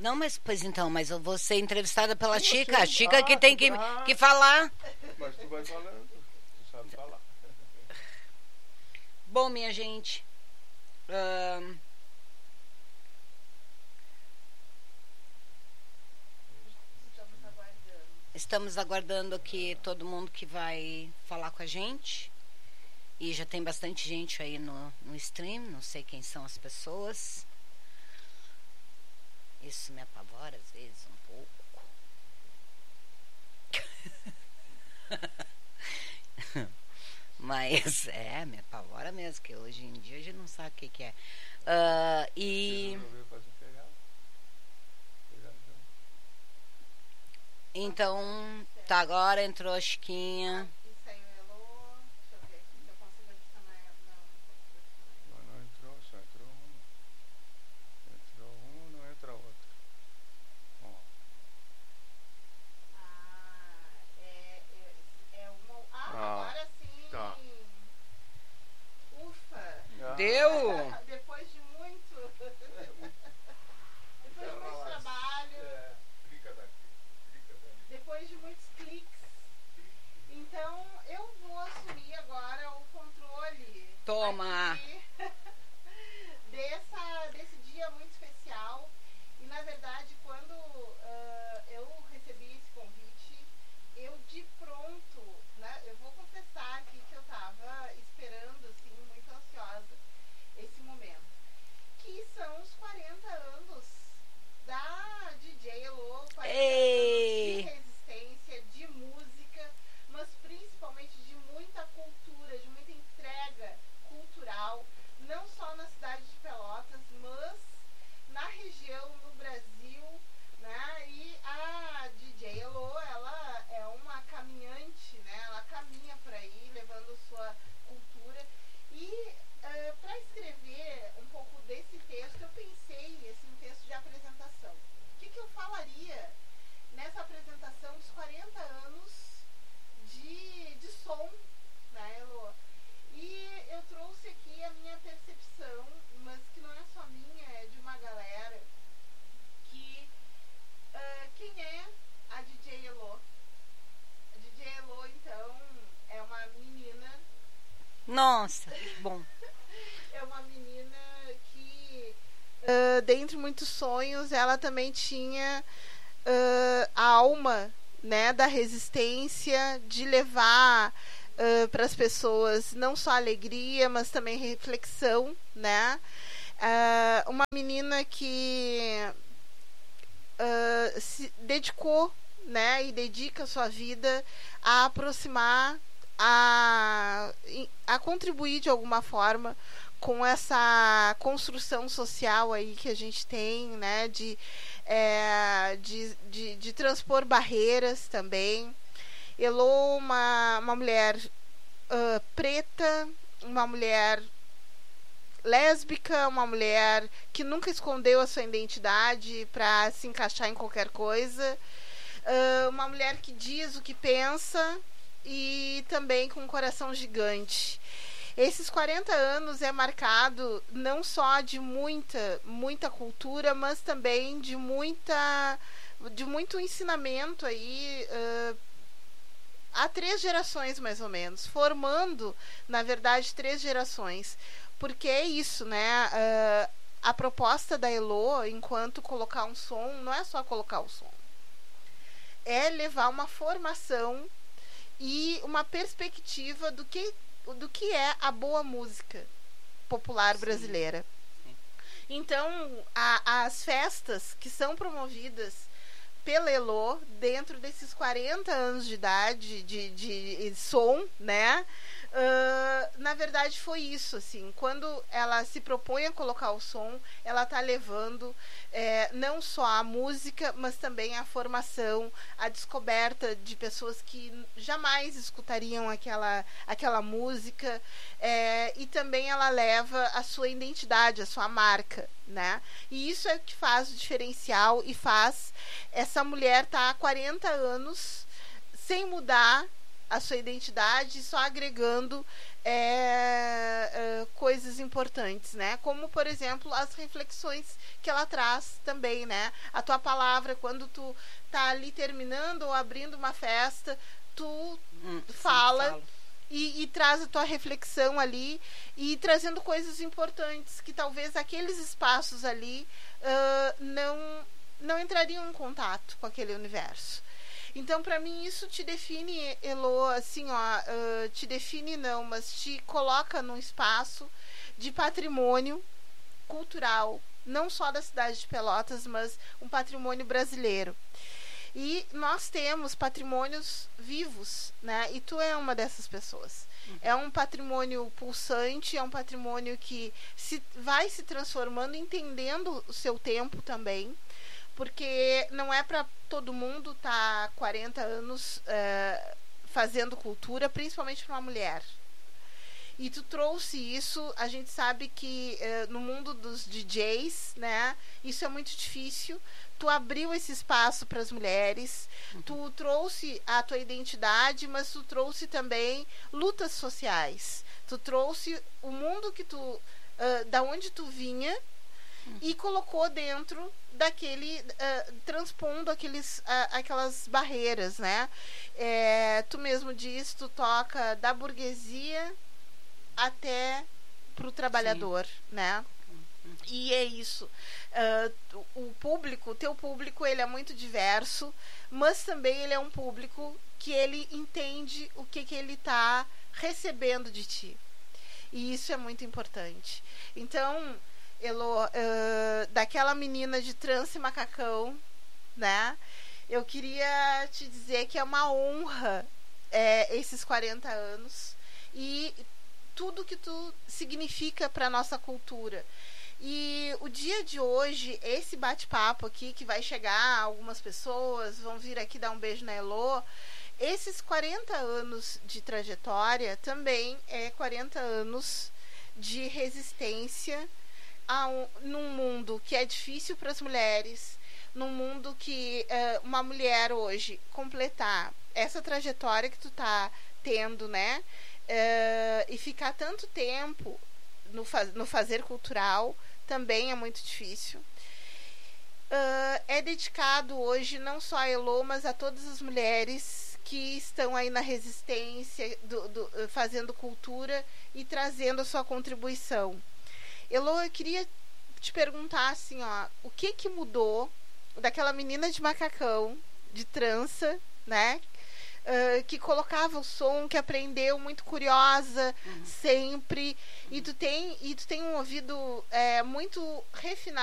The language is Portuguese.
Não, mas pois então, mas eu vou ser entrevistada pela Chica. A sim. Chica que tem que falar. Mas tu vai falando, tu sabe falar. Bom, minha gente, estamos aguardando aqui todo mundo que vai falar com a gente. E já tem bastante gente aí no stream, não sei quem são as pessoas. Isso me apavora às vezes um pouco. Mas me apavora mesmo, que hoje em dia a gente não sabe o que é. Então, tá, agora entrou a Chiquinha. Não entrou, só entrou uma. Entrou uma, não entra outra. Ó. Agora sim. Tá. Ufa. Deu! Depois de muito trabalho, depois de muitos cliques. Então eu vou assumir agora o controle. Toma! Aqui, desse dia muito especial. E na verdade, quando eu recebi esse convite, eu de pronto, né, eu vou confessar aqui que eu estava esperando, assim, muito ansiosa esse momento. Que são os 40 anos da DJ Elo, 40 Ei! anos de resistência, de música, mas principalmente de muita cultura, de muita entrega cultural, não só na cidade de Pelotas, mas na região, no Brasil, né? E a DJ Elo, ela é uma caminhante, né? Ela caminha por aí, levando sua cultura. E para escrever um pouco desse texto, eu pensei assim, um texto de apresentação. O que eu falaria nessa apresentação dos 40 anos de som, né, Elo? E eu trouxe aqui a minha percepção, mas que não é só minha, é de uma galera que... quem é a DJ Elo? A DJ Elo, então, é uma menina... Nossa, que bom. É uma menina que, dentre muitos sonhos, ela também tinha a alma, né, da resistência, de levar para as pessoas não só alegria, mas também reflexão, né? Uma menina que se dedicou, né, e dedica a sua vida a aproximar, a contribuir de alguma forma com essa construção social aí que a gente tem, né, de transpor barreiras também. Elo, uma mulher preta, uma mulher lésbica, uma mulher que nunca escondeu a sua identidade para se encaixar em qualquer coisa, uma mulher que diz o que pensa e também com um coração gigante. Esses 40 anos é marcado não só de muita cultura, mas também de muito ensinamento aí há 3 gerações mais ou menos, formando, na verdade, 3 gerações. Porque é isso, né? A proposta da Elo, enquanto colocar um som, não é só colocar o som. É levar uma formação e uma perspectiva do que é a boa música popular brasileira. Sim. Então, as festas que são promovidas pela Elo, dentro desses 40 anos de idade de som, né? Na verdade foi isso, assim, quando ela se propõe a colocar o som, ela está levando não só a música, mas também a formação, a descoberta de pessoas que jamais escutariam aquela música, e também ela leva a sua identidade, a sua marca, né? E isso é o que faz o diferencial e faz essa mulher estar há 40 anos sem mudar a sua identidade, só agregando coisas importantes, né? Como, por exemplo, as reflexões que ela traz também, né? A tua palavra, quando tu tá ali terminando ou abrindo uma festa, tu fala e traz a tua reflexão ali e trazendo coisas importantes que talvez aqueles espaços ali não entrariam em contato com aquele universo. Então, para mim, isso te define, Elo, assim, ó, te define não, mas te coloca num espaço de patrimônio cultural, não só da cidade de Pelotas, mas um patrimônio brasileiro. E nós temos patrimônios vivos, né? E tu é uma dessas pessoas. É um patrimônio pulsante, é um patrimônio que vai se transformando, entendendo o seu tempo também, porque não é para todo mundo estar 40 anos fazendo cultura, principalmente para uma mulher. E tu trouxe isso, a gente sabe que no mundo dos DJs, né, isso é muito difícil. Tu abriu esse espaço para as mulheres, tu trouxe a tua identidade, mas tu trouxe também lutas sociais. Tu trouxe o mundo que tu, da onde tu vinha, e colocou dentro daquele, transpondo aquelas barreiras, né? Tu mesmo diz, tu toca da burguesia até pro trabalhador, né? E é isso. O teu público, ele é muito diverso, mas também ele é um público que ele entende o que ele está recebendo de ti. E isso é muito importante. Então, Elo, daquela menina de trança e macacão, né? Eu queria te dizer que é uma honra esses 40 anos e tudo que tu significa para nossa cultura. E o dia de hoje, esse bate-papo aqui, que vai chegar algumas pessoas, vão vir aqui dar um beijo na Elo, esses 40 anos de trajetória também é 40 anos de resistência num mundo que é difícil para as mulheres, num mundo que uma mulher hoje completar essa trajetória que tu tá tendo, né? E ficar tanto tempo no fazer cultural também é muito difícil. É dedicado hoje não só a Elo, mas a todas as mulheres que estão aí na resistência, fazendo cultura e trazendo a sua contribuição. Elo, eu queria te perguntar assim, ó, o que mudou daquela menina de macacão, de trança, né? Que colocava o som, que aprendeu, muito curiosa sempre, e tu tem um ouvido muito refinado